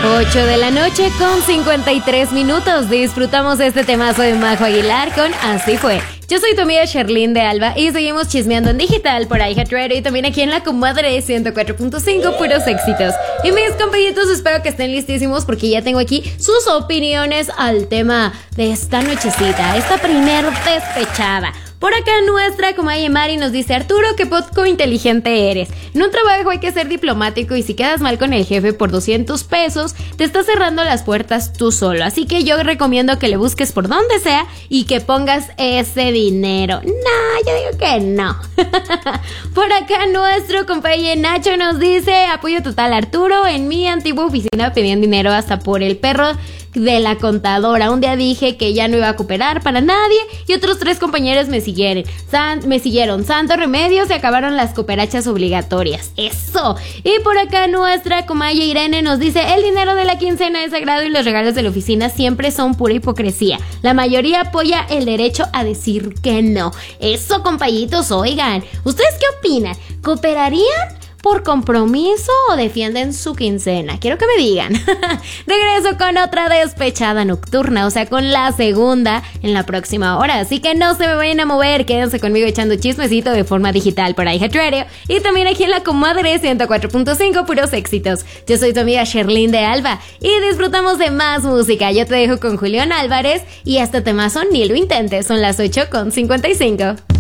8 de la noche con 53 minutos. Disfrutamos este temazo de Majo Aguilar con Así Fue. Yo soy tu amiga Sherlyn de Alba y seguimos chismeando en digital por iHeartRadio y también aquí en La Comadre 104.5, puros éxitos. Y mis compañitos, espero que estén listísimos porque ya tengo aquí sus opiniones al tema de esta nochecita, esta primer despechada. Por acá nuestra comadre Mari nos dice: Arturo, qué poco inteligente eres. En un trabajo hay que ser diplomático y si quedas mal con el jefe por 200 pesos, te estás cerrando las puertas tú solo. Así que yo recomiendo que le busques por donde sea y que pongas ese dinero. No, yo digo que no. Por acá nuestro compañero Nacho nos dice: apoyo total, Arturo. En mi antigua oficina pedían dinero hasta por el perro de la contadora. Un día dije que ya no iba a cooperar para nadie y otros 3 compañeros me siguieron. Santo remedio, se acabaron las cooperachas obligatorias. ¡Eso! Y por acá nuestra comadre Irene nos dice: el dinero de la quincena es sagrado y los regalos de la oficina siempre son pura hipocresía. La mayoría apoya el derecho a decir que no. Eso, compañitos, oigan, ¿ustedes qué opinan? ¿Cooperarían por compromiso o defienden su quincena? Quiero que me digan. Regreso con otra despechada nocturna, o sea, con la segunda en la próxima hora. Así que no se me vayan a mover, quédense conmigo echando chismecito de forma digital por iHeartRadio y también aquí en La Comadre 104.5, puros éxitos. Yo soy tu amiga Sherlyn de Alba y disfrutamos de más música. Yo te dejo con Julián Álvarez y hasta temazo, ni lo intentes. Son las 8:55.